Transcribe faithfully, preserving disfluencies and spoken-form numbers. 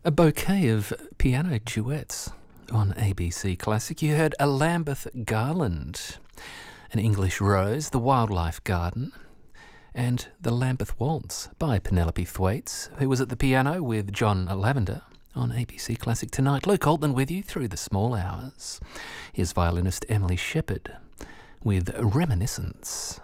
A bouquet of piano duets on A B C Classic. You heard A Lambeth Garland, An English Rose, The Wildlife Garden, and The Lambeth Waltz by Penelope Thwaites, who was at the piano with John Lavender on A B C Classic tonight. Luke Altman with you through the small hours. Here's violinist Emily Shepard with Reminiscence.